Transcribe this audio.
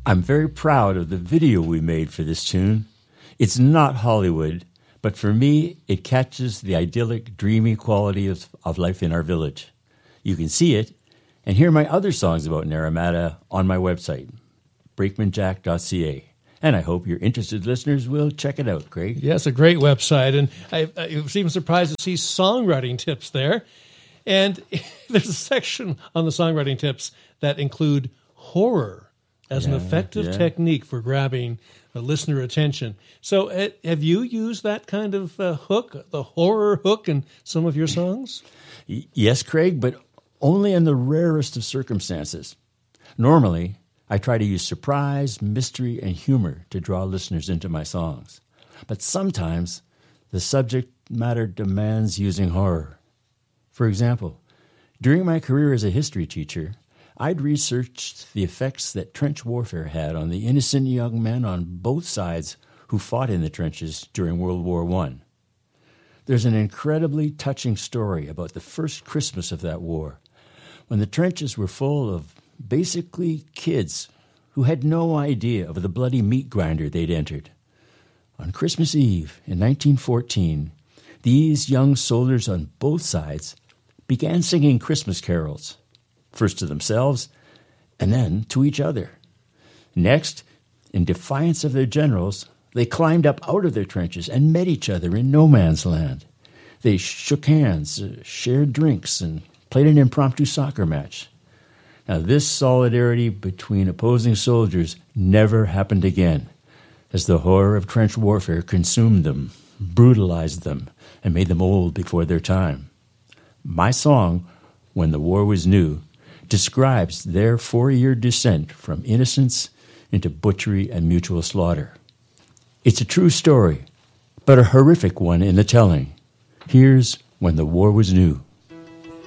I'm very proud of the video we made for this tune. It's not Hollywood, but for me, it catches the idyllic, dreamy quality of life in our village. You can see it and hear my other songs about Naramata on my website, brakemanjack.ca. And I hope your interested listeners will check it out, Craig. Yes, a great website. And I was even surprised to see songwriting tips there. And there's a section on the songwriting tips that include horror as an effective technique for grabbing listener attention. So have you used that kind of hook, the horror hook, in some of your songs? Yes, Craig, but only in the rarest of circumstances. Normally, I try to use surprise, mystery, and humor to draw listeners into my songs. But sometimes the subject matter demands using horror. For example, during my career as a history teacher, I'd researched the effects that trench warfare had on the innocent young men on both sides who fought in the trenches during World War I. There's an incredibly touching story about the first Christmas of that war, when the trenches were full of basically kids who had no idea of the bloody meat grinder they'd entered. On Christmas Eve in 1914, these young soldiers on both sides began singing Christmas carols, first to themselves and then to each other. Next, in defiance of their generals, they climbed up out of their trenches and met each other in no man's land. They shook hands, shared drinks, and played an impromptu soccer match. Now, this solidarity between opposing soldiers never happened again, as the horror of trench warfare consumed them, brutalized them, and made them old before their time. My song, When the War Was New, describes their 4-year descent from innocence into butchery and mutual slaughter. It's a true story, but a horrific one in the telling. Here's When the War Was New.